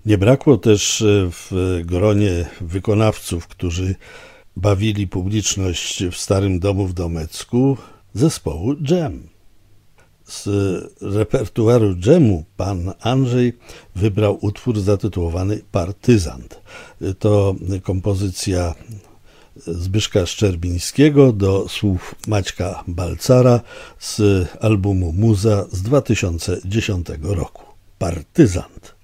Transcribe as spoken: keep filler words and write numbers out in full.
Nie brakło też w gronie wykonawców, którzy bawili publiczność w Starym Domu w Domecku, zespołu Dżem. Z repertuaru Dżemu pan Andrzej wybrał utwór zatytułowany Partyzant. To kompozycja Zbyszka Szczerbińskiego do słów Maćka Balcara z albumu Muza z dwa tysiące dziesiątego roku. Partyzant.